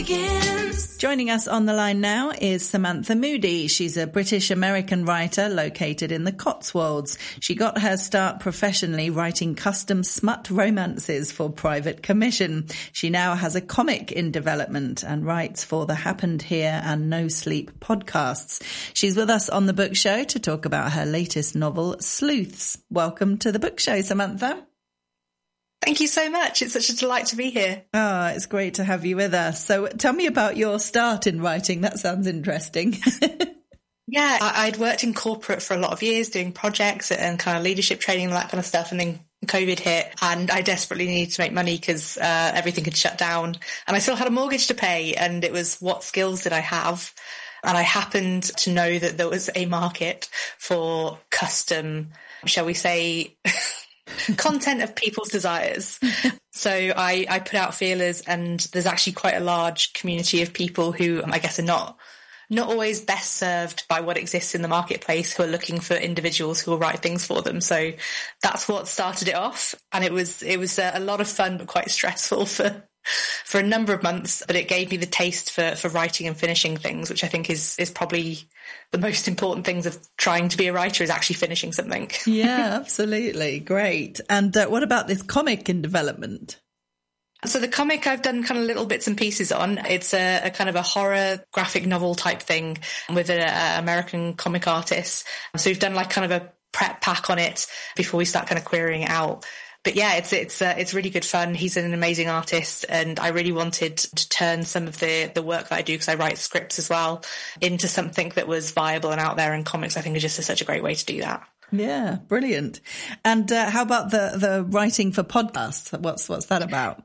begins. Joining us on the line now is Samantha Moody. She's a British-American writer located in the Cotswolds. She got her start professionally writing custom smut romances for private commission. She now has a comic in development and writes for the Happened Here and No Sleep podcasts. She's with us on the Book Show to talk about her latest novel, Sleuths. Welcome to the Book Show, Samantha. Thank you so much. It's such a delight to be here. Oh, it's great to have you with us. So tell me about your start in writing. That sounds interesting. Yeah, I'd worked in corporate for a lot of years doing projects and kind of leadership training and that kind of stuff. And then COVID hit and I desperately needed to make money because everything had shut down and I still had a mortgage to pay. And it was, what skills did I have? And I happened to know that there was a market for custom, shall we say, content of people's desires. So I put out feelers and there's actually quite a large community of people who I guess are not always best served by what exists in the marketplace, who are looking for individuals who will write things for them. So that's what started it off. And it was a lot of fun, but quite stressful for a number of months, but it gave me the taste for writing and finishing things, which I think is probably the most important things of trying to be a writer, is actually finishing something. Yeah, absolutely. Great. And what about this comic in development? So the comic I've done kind of little bits and pieces on. It's a kind of a horror graphic novel type thing with an American comic artist. So we've done like kind of a prep pack on it before we start kind of querying it out. But yeah, it's really good fun. He's an amazing artist, and I really wanted to turn some of the work that I do, because I write scripts as well, into something that was viable and out there. And comics, I think, is just such a great way to do that. Yeah, brilliant. And how about the writing for podcasts? What's that about?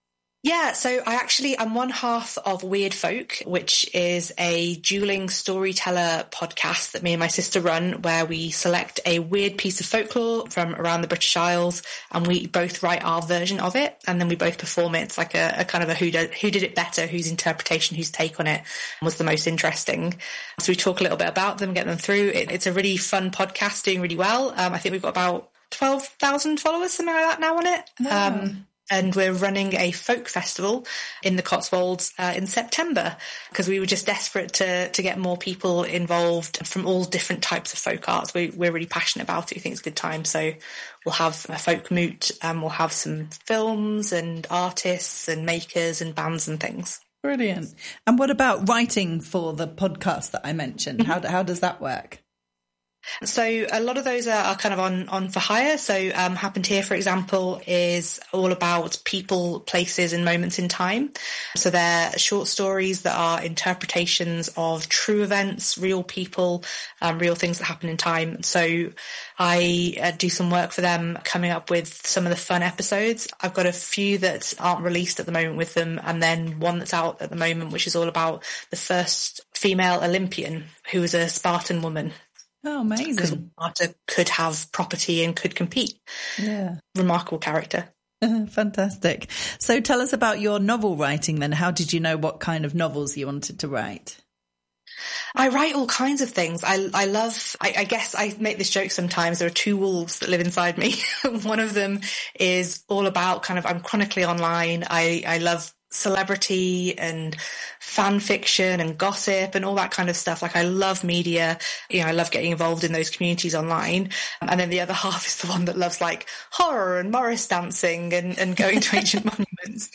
Yeah, so I'm one half of Weird Folk, which is a dueling storyteller podcast that me and my sister run, where we select a weird piece of folklore from around the British Isles and we both write our version of it, and then we both perform it. It's like a kind of a who did it better, whose interpretation, whose take on it was the most interesting. So we talk a little bit about them, get them through. It's a really fun podcast, doing really well. I think we've got about 12,000 followers, something like that now on it. Wow. And we're running a folk festival in the Cotswolds in September, because we were just desperate to get more people involved from all different types of folk arts. We're really passionate about it. We think it's a good time. So we'll have a folk moot, and we'll have some films and artists and makers and bands and things. Brilliant. And what about writing for the podcast that I mentioned? How does that work? So a lot of those are kind of on for hire. So Happened Here, for example, is all about people, places and moments in time. So they're short stories that are interpretations of true events, real people, real things that happen in time. So I do some work for them, coming up with some of the fun episodes. I've got a few that aren't released at the moment with them, and then one that's out at the moment, which is all about the first female Olympian, who was a Spartan woman. Oh, amazing. Because Sparta could have property and could compete. Yeah. Remarkable character. Fantastic. So tell us about your novel writing then. How did you know what kind of novels you wanted to write? I write all kinds of things. I guess I make this joke sometimes. There are two wolves that live inside me. One of them is all about I'm chronically online. I love celebrity and fan fiction and gossip and all that kind of stuff. Like, I love media. I love getting involved in those communities online. And then the other half is the one that loves horror and Morris dancing and going to ancient monuments.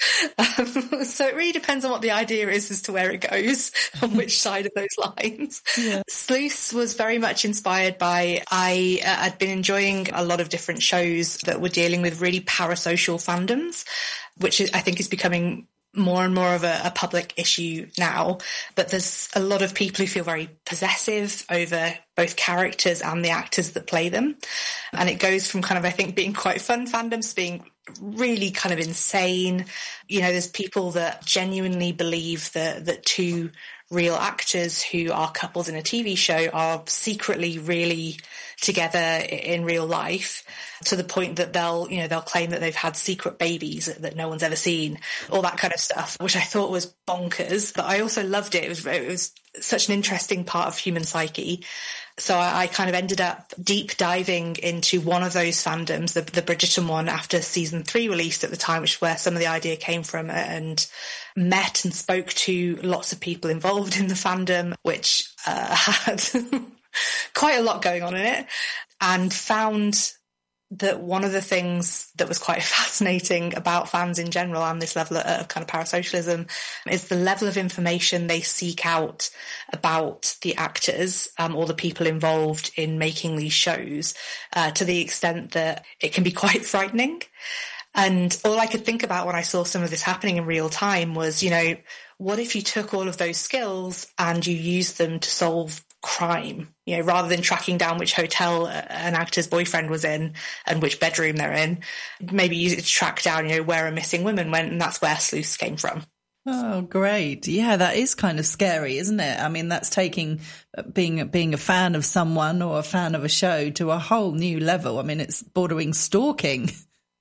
So it really depends on what the idea is as to where it goes, on which side of those lines. Yeah. Sleuths was very much inspired by, I'd been enjoying a lot of different shows that were dealing with really parasocial fandoms, which I think is becoming more and more of a public issue now. But there's a lot of people who feel very possessive over both characters and the actors that play them. And it goes from I think being quite fun fandoms to being really kind of insane. There's people that genuinely believe that two real actors who are couples in a TV show are secretly really together in real life, to the point that they'll claim that they've had secret babies that no one's ever seen, all that kind of stuff, which I thought was bonkers. But I also loved it. It was such an interesting part of human psyche. So I kind of ended up deep diving into one of those fandoms, the Bridgerton one, after season 3 released at the time, which is where some of the idea came from, and met and spoke to lots of people involved in the fandom, which had quite a lot going on in it, and found that one of the things that was quite fascinating about fans in general and this level of kind of parasocialism is the level of information they seek out about the actors or the people involved in making these shows, to the extent that it can be quite frightening. And all I could think about when I saw some of this happening in real time was, you know, what if you took all of those skills and you used them to solve crime, you know, rather than tracking down which hotel an actor's boyfriend was in and which bedroom they're in, maybe use it to track down, you know, where a missing woman went, and that's where Sleuths came from. Oh, great. Yeah, that is kind of scary, isn't it? I mean, that's taking being a fan of someone or a fan of a show to a whole new level. I mean, it's bordering stalking.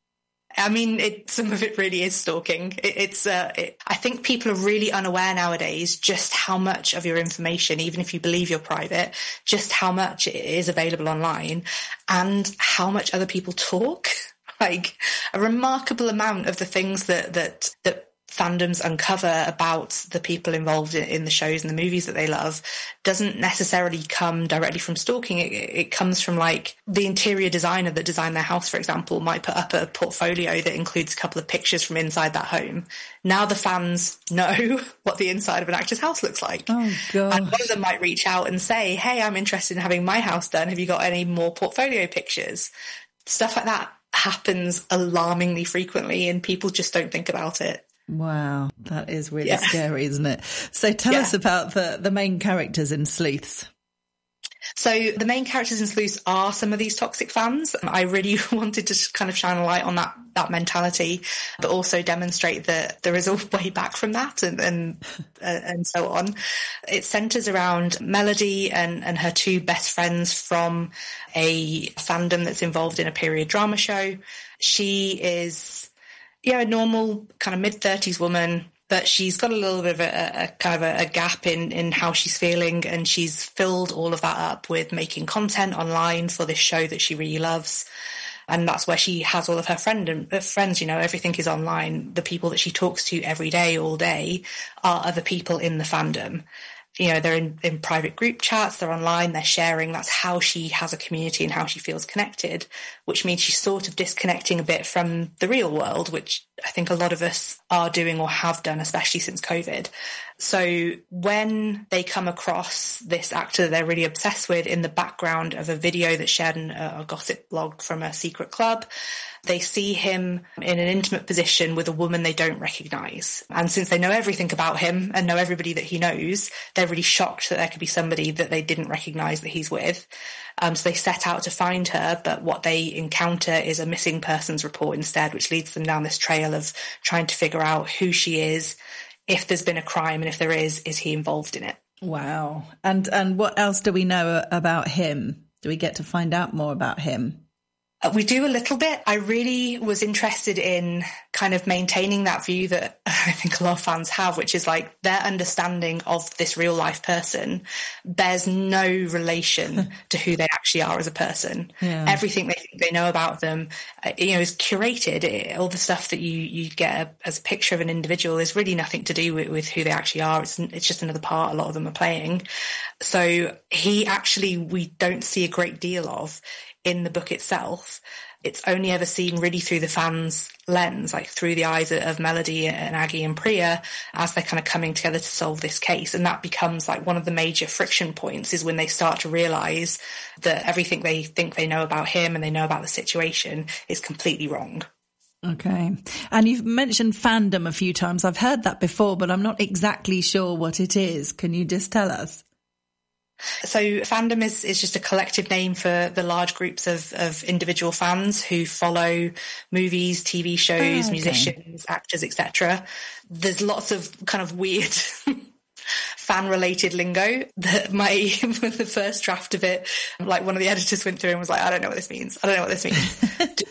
I mean, some of it really is stalking. I think people are really unaware nowadays just how much of your information, even if you believe you're private, just how much it is available online and how much other people talk. Like a remarkable amount of the things that fandoms uncover about the people involved in the shows and the movies that they love doesn't necessarily come directly from stalking. It comes from, like, the interior designer that designed their house, for example, might put up a portfolio that includes a couple of pictures from inside that home. Now the fans know what the inside of an actor's house looks like. Oh, God. And one of them might reach out and say, hey, I'm interested in having my house done. Have you got any more portfolio pictures? Stuff like that happens alarmingly frequently, and people just don't think about it. Wow, that is really scary, isn't it? So tell us about the main characters in Sleuths. So the main characters in Sleuths are some of these toxic fans. I really wanted to kind of shine a light on that mentality, but also demonstrate that there is a way back from that and so on. It centres around Melody and her two best friends from a fandom that's involved in a period drama show. She is a normal kind of mid-30s woman, but she's got a little bit of a kind of a gap in how she's feeling, and she's filled all of that up with making content online for this show that she really loves. And that's where she has all of her friends, you know, everything is online. The people that she talks to every day, all day, are other people in the fandom. You know, they're in private group chats, they're online, they're sharing. That's how she has a community and how she feels connected, which means she's sort of disconnecting a bit from the real world, which I think a lot of us are doing or have done, especially since COVID. So when they come across this actor they're really obsessed with in the background of a video that's shared in a gossip blog from a secret club, they see him in an intimate position with a woman they don't recognise. And since they know everything about him and know everybody that he knows, they're really shocked that there could be somebody that they didn't recognise that he's with. So they set out to find her, but what they encounter is a missing persons report instead, which leads them down this trail of trying to figure out who she is, if there's been a crime, and if there is he involved in it? Wow. And what else do we know about him? Do we get to find out more about him? We do a little bit. I really was interested in kind of maintaining that view that I think a lot of fans have, which is like their understanding of this real life person bears no relation to who they actually are as a person. Yeah. Everything they think they know about them, is curated. All the stuff that you get as a picture of an individual is really nothing to do with who they actually are. It's just another part a lot of them are playing. So we don't see a great deal of in the book itself. It's only ever seen really through the fans' lens, like through the eyes of Melody and Aggie and Priya as they're kind of coming together to solve this case. And that becomes like one of the major friction points, is when they start to realise that everything they think they know about him and they know about the situation is completely wrong. Okay. And you've mentioned fandom a few times. I've heard that before, but I'm not exactly sure what it is. Can you just tell us? So fandom is just a collective name for the large groups of individual fans who follow movies, TV shows, musicians, actors, etc. There's lots of kind of weird fan-related lingo that the first draft of it, like one of the editors went through and was like, I don't know what this means.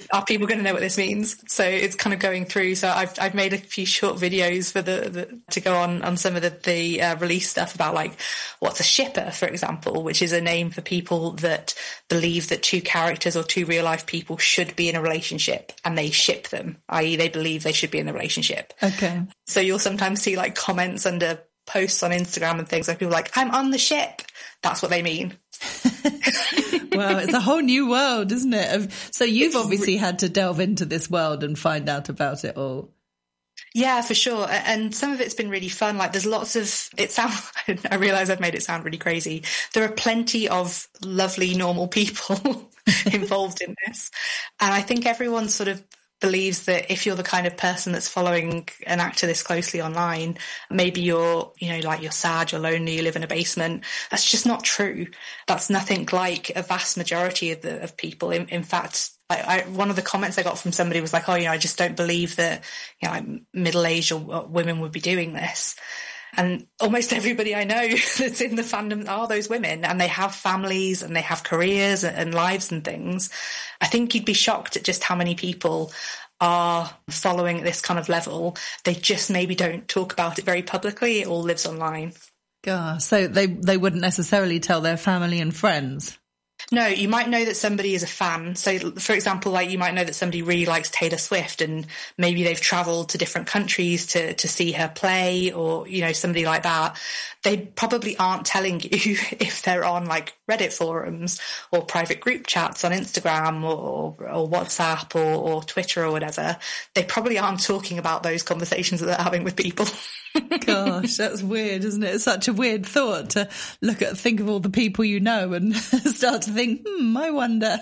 are people going to know what this means? So it's kind of going through. So I've made a few short videos for to go on some of the release stuff about like what's a shipper, for example, which is a name for people that believe that two characters or two real life people should be in a relationship and they ship them, i.e. they believe they should be in the relationship. Okay. So you'll sometimes see like comments under posts on Instagram and things like people like, I'm on the ship. That's what they mean. Wow, it's a whole new world, isn't it? So you've obviously had to delve into this world and find out about it all. Yeah, for sure. And some of it's been really fun. Like there's lots of, I realize I've made it sound really crazy. There are plenty of lovely, normal people involved in this. And I think everyone sort of believes that if you're the kind of person that's following an actor this closely online, maybe you're, like you're sad, you're lonely, you live in a basement. That's just not true. That's nothing like a vast majority of people. In fact, one of the comments I got from somebody was like, I just don't believe that, middle-aged or women would be doing this. And almost everybody I know that's in the fandom are those women, and they have families and they have careers and lives and things. I think you'd be shocked at just how many people are following at this kind of level. They just maybe don't talk about it very publicly. It all lives online. Gosh, so they wouldn't necessarily tell their family and friends. No, you might know that somebody is a fan. So, for example, like you might know that somebody really likes Taylor Swift and maybe they've traveled to different countries to see her play or, somebody like that. They probably aren't telling you if they're on like Reddit forums or private group chats on Instagram or WhatsApp or Twitter or whatever. They probably aren't talking about those conversations that they're having with people. Gosh, that's weird, isn't it? It's such a weird thought to think of all the people you know and start to think, I wonder.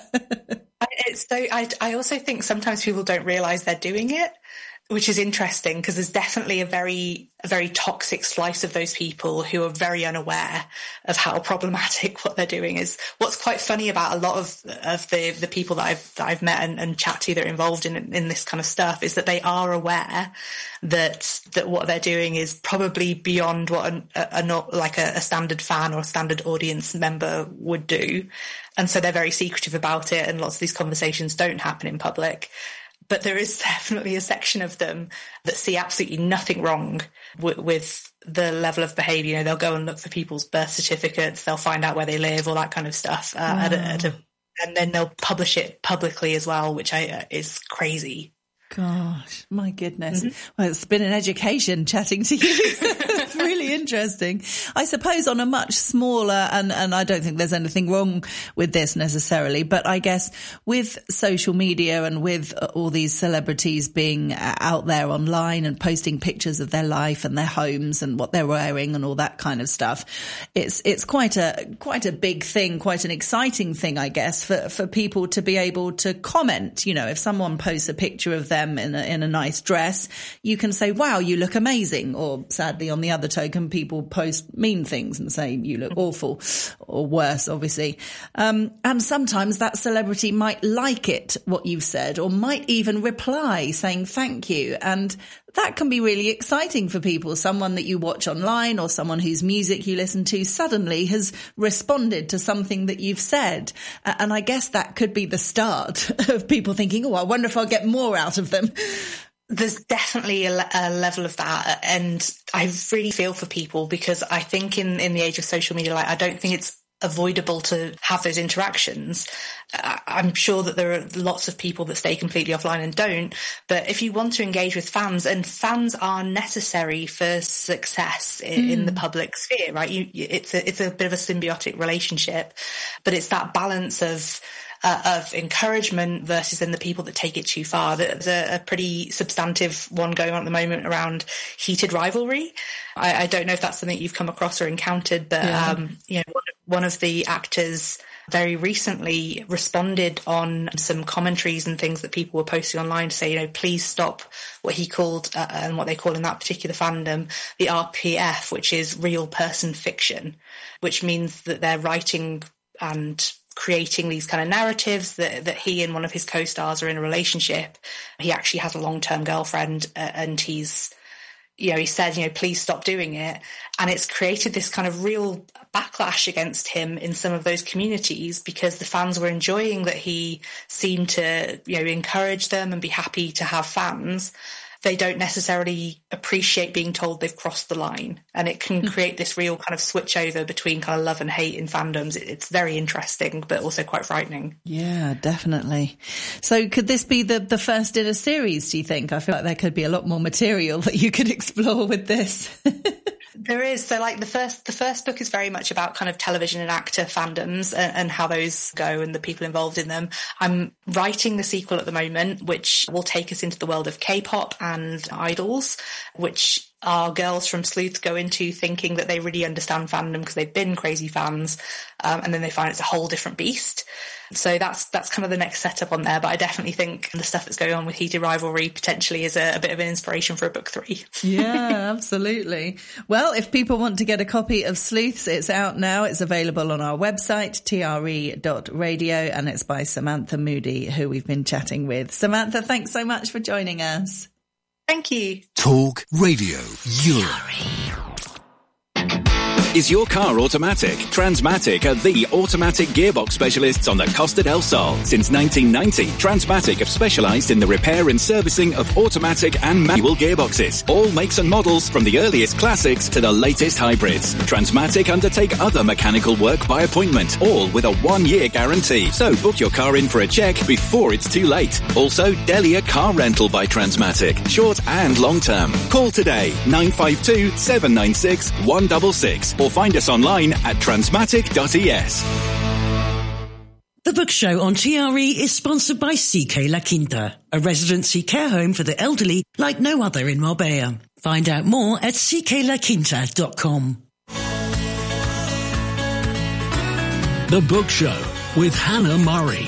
I also think sometimes people don't realise they're doing it, which is interesting because there's definitely a very toxic slice of those people who are very unaware of how problematic what they're doing is. What's quite funny about a lot of the people that I've met and chat to that are involved in this kind of stuff is that they are aware that what they're doing is probably beyond what a standard fan or a standard audience member would do. And so they're very secretive about it, and lots of these conversations don't happen in public. But there is definitely a section of them that see absolutely nothing wrong with the level of behaviour. They'll go and look for people's birth certificates. They'll find out where they live, all that kind of stuff. And then they'll publish it publicly as well, which is crazy. Gosh, my goodness. Mm-hmm. Well, it's been an education chatting to you. It's really interesting. I suppose on a much smaller, and I don't think there's anything wrong with this necessarily, but I guess with social media and with all these celebrities being out there online and posting pictures of their life and their homes and what they're wearing and all that kind of stuff, it's quite a big thing, quite an exciting thing, I guess, for people to be able to comment. If someone posts a picture of them in a nice dress, you can say, wow, you look amazing. Or sadly, on the other token, people post mean things and say you look awful, or worse, obviously. And sometimes that celebrity might like it, what you've said, or might even reply saying thank you. And that can be really exciting for people. Someone that you watch online or someone whose music you listen to suddenly has responded to something that you've said. And I guess that could be the start of people thinking, I wonder if I'll get more out of them. There's definitely a level of that. And I really feel for people because I think in the age of social media, I don't think it's avoidable to have those interactions. I'm sure that there are lots of people that stay completely offline and don't, but if you want to engage with fans, and fans are necessary for success in the public sphere, right? It's a bit of a symbiotic relationship, but it's that balance of encouragement versus then the people that take it too far. There's a pretty substantive one going on at the moment around heated rivalry. I don't know if that's something you've come across or encountered, but one of the actors very recently responded on some commentaries and things that people were posting online to say, please stop what he called and what they call in that particular fandom, the RPF, which is real person fiction, which means that they're writing and creating these kind of narratives that he and one of his co-stars are in a relationship. He actually has a long-term girlfriend and he's he said, please stop doing it. And it's created this kind of real backlash against him in some of those communities, because the fans were enjoying that he seemed to, encourage them and be happy to have fans. They don't necessarily appreciate being told they've crossed the line. And it can create this real kind of switch over between kind of love and hate in fandoms. It's very interesting, but also quite frightening. Yeah, definitely. So could this be the first in a series, do you think? I feel like there could be a lot more material that you could explore with this. There is. So like the first book is very much about kind of television and actor fandoms and how those go and the people involved in them. I'm writing the sequel at the moment, which will take us into the world of K-pop and idols, which our girls from Sleuth go into thinking that they really understand fandom because they've been crazy fans, and then they find it's a whole different beast. So that's kind of the next setup on there. But I definitely think the stuff that's going on with Heated Rivalry potentially is a bit of an inspiration for a book 3. Yeah, absolutely. Well, if people want to get a copy of Sleuths, it's out now. It's available on our website, tre.radio, and it's by Samantha Moody, who we've been chatting with. Samantha, thanks so much for joining us. Thank you. Talk Radio Europe. Is your car automatic? Transmatic are the automatic gearbox specialists on the Costa del Sol. Since 1990, Transmatic have specialized in the repair and servicing of automatic and manual gearboxes. All makes and models, from the earliest classics to the latest hybrids. Transmatic undertake other mechanical work by appointment, all with a 1-year guarantee. So book your car in for a check before it's too late. Also, Delia Car Rental by Transmatic, short and long term. Call today, 952 796 166. Or find us online at transmatic.es. The Book Show on TRE is sponsored by CK La Quinta, a residency care home for the elderly like no other in Marbella. Find out more at cklaquinta.com. The Book Show with Hannah Murray.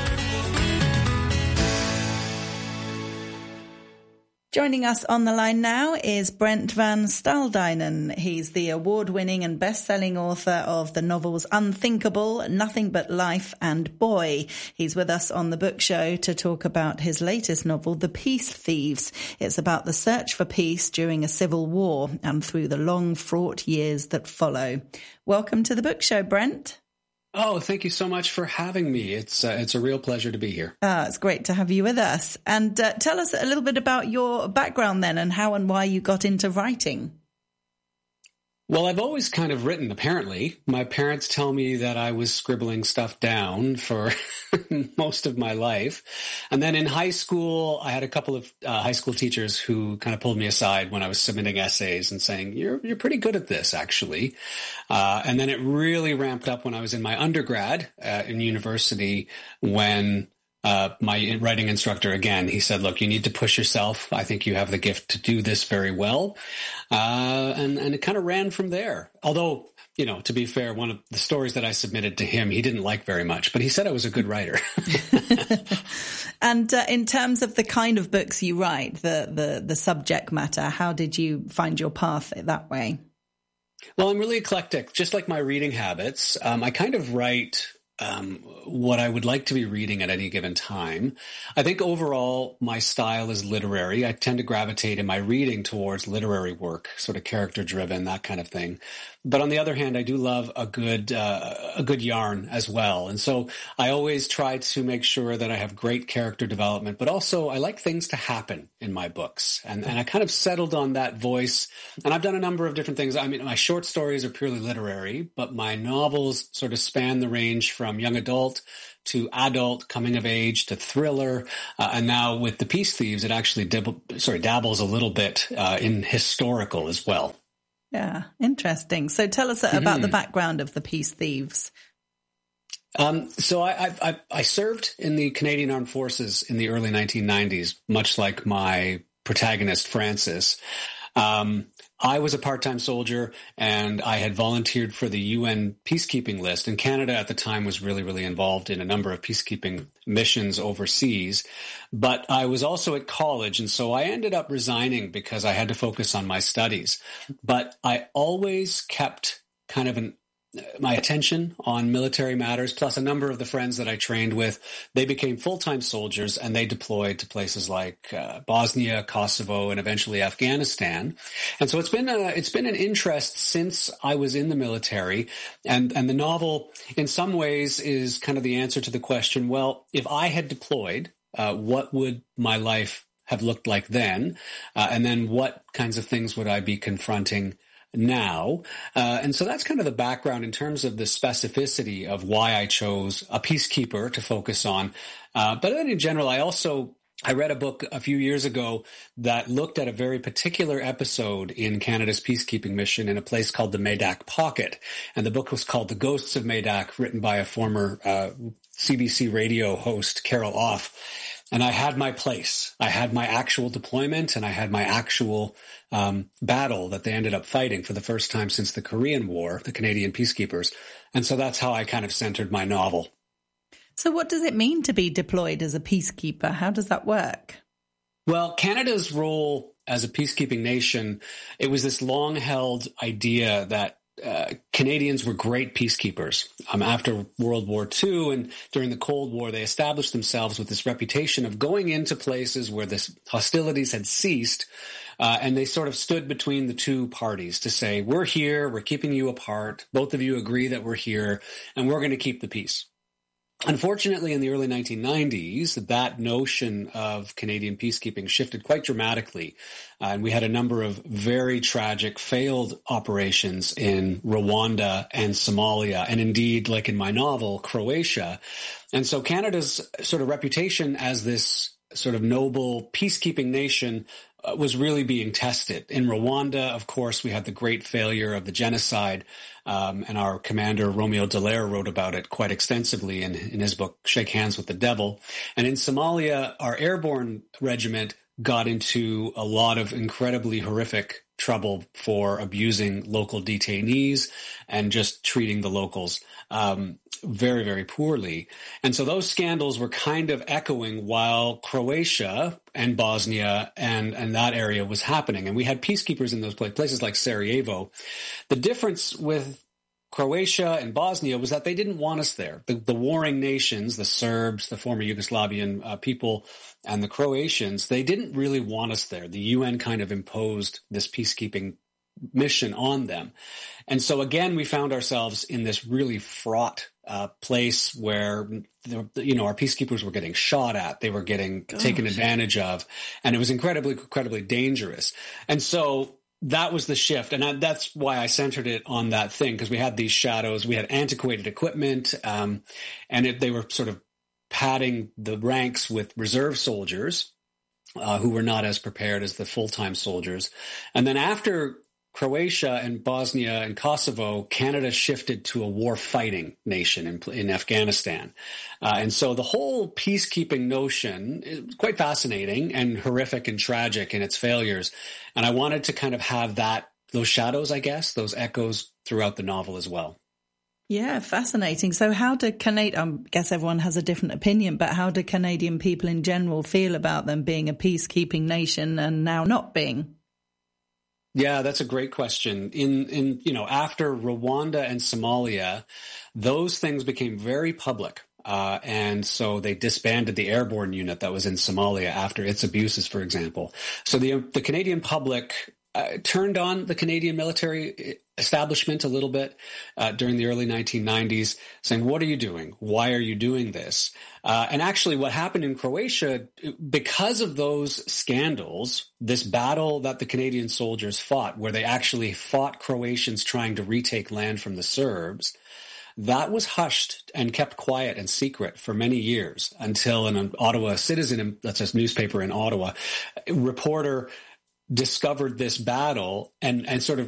Joining us on the line now is Brent van Staaldeinen. He's the award-winning and best-selling author of the novels Unthinkable, Nothing But Life, and Boy. He's with us on the Book Show to talk about his latest novel, The Peace Thieves. It's about the search for peace during a civil war and through the long, fraught years that follow. Welcome to the Book Show, Brent. Oh, thank you so much for having me. It's a real pleasure to be here. It's great to have you with us. And tell us a little bit about your background then, and how and why you got into writing. Well, I've always kind of written, apparently. My parents tell me that I was scribbling stuff down for most of my life. And then in high school, I had a couple of high school teachers who kind of pulled me aside when I was submitting essays and saying, you're pretty good at this, actually. And then it really ramped up when I was in my undergrad in university, when my writing instructor, again, he said, look, you need to push yourself. I think you have the gift to do this very well. And it kind of ran from there. Although, to be fair, one of the stories that I submitted to him, he didn't like very much, but he said I was a good writer. And in terms of the kind of books you write, the subject matter, how did you find your path that way? Well, I'm really eclectic, just like my reading habits. I kind of write what I would like to be reading at any given time. I think overall my style is literary. I tend to gravitate in my reading towards literary work, sort of character driven, that kind of thing. But on the other hand, I do love a good yarn as well. And so I always try to make sure that I have great character development, but also I like things to happen in my books. And I kind of settled on that voice. And I've done a number of different things. I mean, my short stories are purely literary, but my novels sort of span the range from young adult to adult, coming of age, to thriller. And now with The Peace Thieves, it actually dabbles a little bit in historical as well. Yeah, interesting. So tell us about the background of The Peace Thieves. So I served in the Canadian Armed Forces in the early 1990s, much like my protagonist, Francis. I was a part-time soldier, and I had volunteered for the UN peacekeeping list. And Canada at the time was really, really involved in a number of peacekeeping missions overseas. But I was also at college, and so I ended up resigning because I had to focus on my studies. But I always kept kind of an my attention on military matters, plus a number of the friends that I trained with, they became full-time soldiers and they deployed to places like Bosnia, Kosovo, and eventually Afghanistan. And so it's been an interest since I was in the military. And the novel, in some ways, is kind of the answer to the question, well, if I had deployed, what would my life have looked like then? And then what kinds of things would I be confronting now? And so that's kind of the background in terms of the specificity of why I chose a peacekeeper to focus on. But then in general, I read a book a few years ago that looked at a very particular episode in Canada's peacekeeping mission in a place called the Medak Pocket. And the book was called The Ghosts of Medak, written by a former CBC radio host, Carol Off. And I had my place. I had my actual deployment, and I had my actual battle that they ended up fighting for the first time since the Korean War, the Canadian Peacekeepers. And so that's how I kind of centered my novel. So what does it mean to be deployed as a peacekeeper? How does that work? Well, Canada's role as a peacekeeping nation, it was this long-held idea that Canadians were great peacekeepers. After World War II and during the Cold War, they established themselves with this reputation of going into places where the hostilities had ceased, and they sort of stood between the two parties to say, we're here, we're keeping you apart, both of you agree that we're here, and we're going to keep the peace. Unfortunately, in the early 1990s, that notion of Canadian peacekeeping shifted quite dramatically. And we had a number of very tragic failed operations in Rwanda and Somalia, and indeed, like in my novel, Croatia. And so Canada's sort of reputation as this sort of noble peacekeeping nation was really being tested. In Rwanda, of course, we had the great failure of the genocide, and our commander, Romeo Dallaire, wrote about it quite extensively in his book, Shake Hands with the Devil. And in Somalia, our airborne regiment got into a lot of incredibly horrific trouble for abusing local detainees and just treating the locals very, very poorly. And so those scandals were kind of echoing while Croatia and Bosnia and that area was happening. And we had peacekeepers in those places like Sarajevo. The difference with Croatia and Bosnia was that they didn't want us there. The warring nations, the Serbs, the former Yugoslavian people, and the Croatians, they didn't really want us there. The UN kind of imposed this peacekeeping mission on them. And so again, we found ourselves in this really fraught place where, our peacekeepers were getting shot at, they were getting taken advantage of, and it was incredibly, incredibly dangerous. And so that was the shift. And that's why I centered it on that thing, because we had these shadows, we had antiquated equipment, and they were sort of padding the ranks with reserve soldiers who were not as prepared as the full-time soldiers. And then after Croatia and Bosnia and Kosovo, Canada shifted to a war-fighting nation in Afghanistan. And so the whole peacekeeping notion is quite fascinating and horrific and tragic in its failures. And I wanted to kind of have those shadows, I guess, those echoes throughout the novel as well. Yeah, fascinating. So how do I guess everyone has a different opinion, but how do Canadian people in general feel about them being a peacekeeping nation and now not being? Yeah, that's a great question. After Rwanda and Somalia, those things became very public. And so they disbanded the airborne unit that was in Somalia after its abuses, for example. So the Canadian public turned on the Canadian military establishment a little bit during the early 1990s, saying, what are you doing? Why are you doing this? And actually what happened in Croatia, because of those scandals, this battle that the Canadian soldiers fought, where they actually fought Croatians trying to retake land from the Serbs, that was hushed and kept quiet and secret for many years until an Ottawa Citizen, that's a newspaper in Ottawa, reporter discovered this battle and sort of